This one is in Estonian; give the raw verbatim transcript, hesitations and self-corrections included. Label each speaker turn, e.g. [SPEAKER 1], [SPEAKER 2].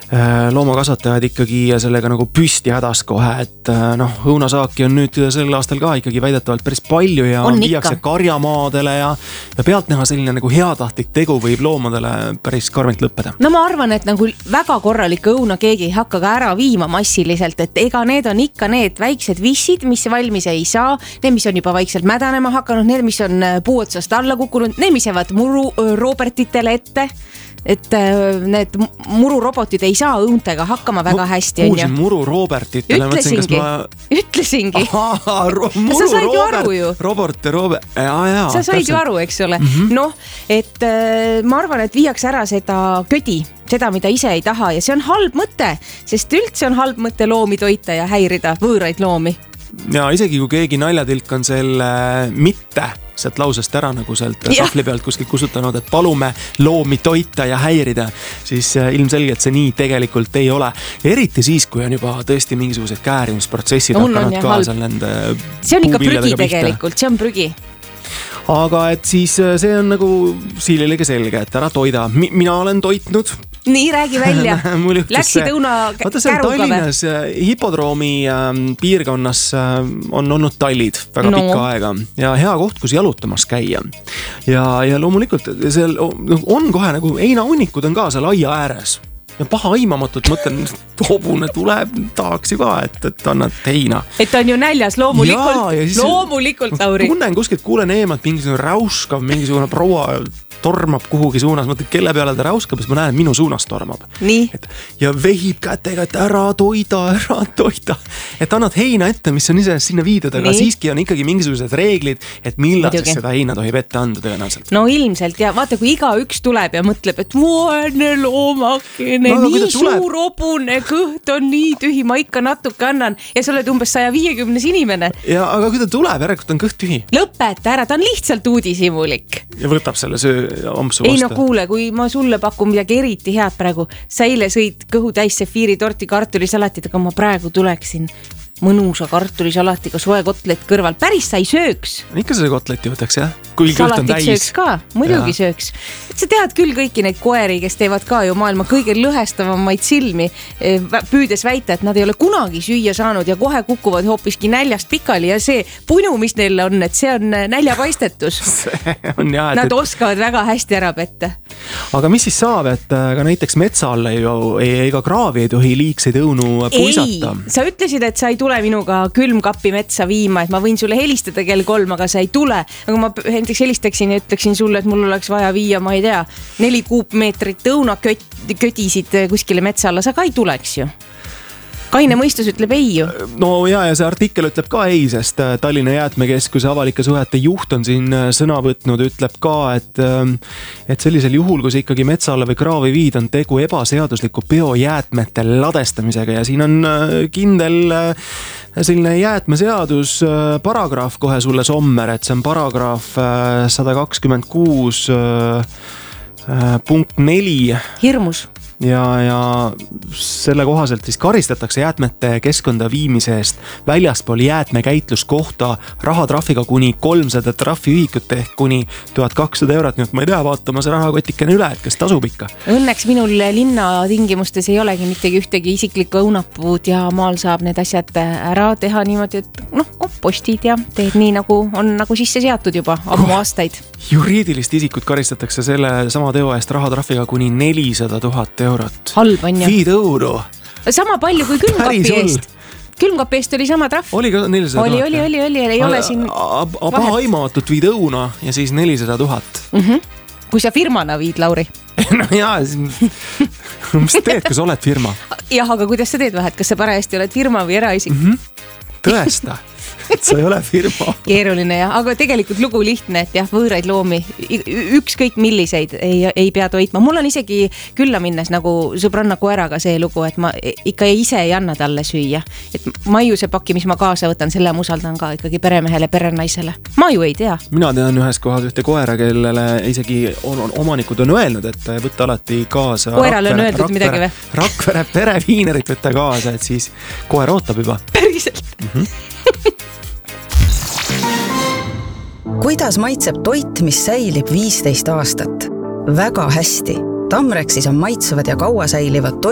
[SPEAKER 1] loomakasvatajad ikkagi sellega nagu püsti hädas kohe, et noh, õunasaaki on nüüd sel aastal ka ikkagi väidetavalt päris palju ja
[SPEAKER 2] on
[SPEAKER 1] viiakse karjamaadele ja, ja pealt näha selline nagu heatahtlik tegu võib loomadele päris karmilt lõppeda.
[SPEAKER 2] No ma arvan, et nagu väga korralik õuna keegi ei hakka ka ära viima massiliselt, et ega need on ikka need väiksed vissid, mis valmis ei saa, need, mis on juba vaikselt mädanema hakanud, need, mis on puu otsast alla kukkunud, need, mis jäävad muru Robertitele ette, et need mururobotid ei saa õuntega hakkama väga hästi.
[SPEAKER 1] Kuulsin muru Robertitele.
[SPEAKER 2] Ütlesingi, ma... ütlesingi.
[SPEAKER 1] Aha, ro muru
[SPEAKER 2] sa said ju aru ju.
[SPEAKER 1] Robert ja Robert. Ja, ja,
[SPEAKER 2] sa said ju aru, eks ole. Mm -hmm. Noh, et äh, ma arvan, et viiaks ära seda ködi, seda, mida ise ei taha ja see on halb mõte, sest üldse on halb mõte loomi toita ja häirida võõraid loomi.
[SPEAKER 1] Ja isegi kui keegi naljatilk on selle mitte sealt lausest ära nagu sealt tahvli pealt kuskilt kustutanud, et palume loomi toita ja häirida, siis ilmselgelt see nii tegelikult ei ole. Eriti siis, kui on juba tõesti mingisugused käärimisprotsessid
[SPEAKER 2] on,
[SPEAKER 1] hakanud
[SPEAKER 2] on,
[SPEAKER 1] ka seal nende
[SPEAKER 2] see on ikka prügi tegelikult, see on prügi.
[SPEAKER 1] Aga et siis see on nagu Siililegi selge, et ära toida. Mi mina olen toitnud.
[SPEAKER 2] Nii, räägi välja. Läksid õuna käruga või?
[SPEAKER 1] Tallinnas hipodroomi piirkonnas on olnud tallid väga no. pikka aega ja hea koht, kus jalutamas käia. Ja, ja loomulikult seal on kohe nagu heinahunnikud on ka seal aia ääres. Ja paha aimamatult mõtlen, hobune tuleb, tahaks ju ka, et, et annad heina.
[SPEAKER 2] Et on ju näljas, loomulikult, ja, ja loomulikult, Lauri.
[SPEAKER 1] Tunnen kuskilt, kuulen eemalt mingisugune räuskav, mingisugune proua tormab kuhugi suunas, mõtled, kelle peale ta räuskab, siis ma näen, minu suunas tormab.
[SPEAKER 2] Nii.
[SPEAKER 1] Et, ja vehib kätega, et ära toida, ära toida. Et annad heina ette, mis on ise sinna viidud, aga Nii. siiski on ikkagi mingisugused reeglid, et millal siis seda heina tohib ette anda tõenäoliselt.
[SPEAKER 2] No ilmselt ja vaata, kui iga üks tuleb ja mõtleb, et vaene loomakene, no, nii tuleb... suur hobune, kõht on nii tühi, ma ikka natuke annan ja sa oled umbes saja viiekümnes inimene.
[SPEAKER 1] Ja, aga kui ta tuleb, järelikult on kõht tühi.
[SPEAKER 2] Lõpeta ära, ta on lihtsalt uudishimulik.
[SPEAKER 1] Ja võtab selle söö ampsu
[SPEAKER 2] ei no kuule, kui ma sulle pakun midagi eriti head praegu, sa eile sõid kõhu täis sefiiri torti kartulisalatit, aga ma praegu tuleksin mõnusa kartulisalatiga soe kotlet kõrval. Päris sa ei sööks.
[SPEAKER 1] Ikka see kotleti võtaks, jah? Kui kõht on täis.
[SPEAKER 2] Salatit sööks ka, muidugi ja. sööks. Et sa tead küll kõiki neid koeri, kes teevad ka ju maailma kõige lõhestavamaid silmi, püüdes väita, et nad ei ole kunagi süüa saanud ja kohe kukuvad hoopiski näljast pikali ja see punu, mis neil on, et see on näljapaistetus.
[SPEAKER 1] see on jah.
[SPEAKER 2] Nad et... oskavad väga hästi ära petta.
[SPEAKER 1] Aga mis siis saab, et ka näiteks metsa alla ju ega kraavi ei tohi liigseid õunu puisata?
[SPEAKER 2] Ei, sa ütlesid, et sa ei tule minuga külmkappi metsa viima, et ma võin sulle helistada kell kolm, aga sa ei tule. Aga ma näiteks helistaksin ja ütleksin sulle, et mul oleks vaja viia, ma ei tea, neli kuupmeetrit õuna kötisid kuskile metsa alla, sa ka ei tuleks ju. Kaine mõistus ütleb ei ju.
[SPEAKER 1] No ja, ja see artikkel ütleb ka ei, sest Tallinna Jäätmekeskuse avalike suhete juht on siin sõna võtnud, ütleb ka, et, et sellisel juhul, kui see ikkagi metsa alla või kraavi viid, on tegu ebaseadusliku biojäätmete ladestamisega ja siin on kindel selline jäätmeseadus paragraaf kohe sulle sommer, et see on paragraaf sada kakskümmend kuus punkt neli.
[SPEAKER 2] Hirmus.
[SPEAKER 1] Ja, ja selle kohaselt siis karistatakse jäätmete keskkonda viimise eest väljaspool jäätmekäitluskohta rahatrahviga kuni kolmsada trahviühikut ehk kuni tuhat kakssada eurot. Nüüd ma ei tea, vaatama see rahakotikene üle, et kas tasub ikka.
[SPEAKER 2] Õnneks minul linna tingimustes ei olegi mittegi ühtegi isiklikku õunapuud ja maal saab need asjad ära teha niimoodi, et noh, kompostid ja teed nii nagu on nagu sisse seatud juba ammu aastaid.
[SPEAKER 1] Juriidilist isikut karistatakse selle sama teo eest rahatrahviga kuni nelisada tuhat eurot.
[SPEAKER 2] Halb on ju.
[SPEAKER 1] Viid euro.
[SPEAKER 2] Sama palju kui külmkapi eest. Külmkapi eest oli sama trahv.
[SPEAKER 1] Oli ka nelisada tuhat.
[SPEAKER 2] Oli, oli, oli, oli, ei ole siin
[SPEAKER 1] paha aimamatut viid õuna ja siis nelisada tuhat.
[SPEAKER 2] Mm -hmm. Kui sa firmana viid, Lauri?
[SPEAKER 1] no jaa, mis teed, kui sa oled firma?
[SPEAKER 2] Jah, aga kuidas sa teed vahet, kas sa parajasti oled firma või eraisik?
[SPEAKER 1] Mm -hmm. Tõesta. et sa ei ole firma.
[SPEAKER 2] Keeruline jah, aga tegelikult lugu lihtne, et jah, võõraid loomi, ükskõik milliseid ei, ei pea toitma. Mul on isegi külla minnes nagu sõbranna koeraga see lugu, et ma ikka ise ei anna talle süüa. Et maiuse pakki, mis ma kaasa võtan, selle ma usaldan ka ikkagi peremehele, perenaisele. Ma ju ei tea.
[SPEAKER 1] Mina tean ühes kohas ühte koera, kellele isegi on, on, omanikud on öelnud, et võtta alati kaasa.
[SPEAKER 2] Koerale on öeldud Rakvere, midagi või?
[SPEAKER 1] Rakvere pereviinerit võtta kaasa, et siis koer ootab juba.
[SPEAKER 2] Päriselt.
[SPEAKER 1] Mm-hmm.
[SPEAKER 3] Kuidas maitseb toit, mis säilib viisteist aastat? Väga hästi. Tamreksis on maitsevad ja kaua säilivad toit